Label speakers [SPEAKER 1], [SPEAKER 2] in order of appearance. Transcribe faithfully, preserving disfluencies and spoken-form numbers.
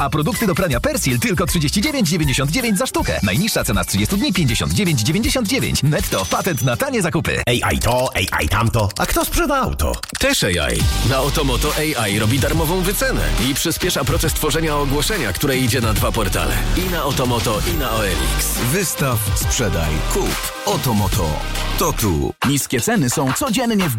[SPEAKER 1] A produkty do prania Persil tylko trzydzieści dziewięć dziewięćdziesiąt dziewięć za sztukę. Najniższa cena z trzydziestu dni pięćdziesiąt dziewięć dziewięćdziesiąt dziewięć. Netto, patent na tanie zakupy.
[SPEAKER 2] A I to, A I tamto. A kto sprzeda auto?
[SPEAKER 3] Też A I. Na Otomoto A I robi darmową wycenę i przyspiesza proces tworzenia ogłoszenia, które idzie na dwa portale. I na Otomoto, i na O L X.
[SPEAKER 4] Wystaw, sprzedaj, kup. Otomoto. To tu.
[SPEAKER 5] Niskie ceny są codziennie w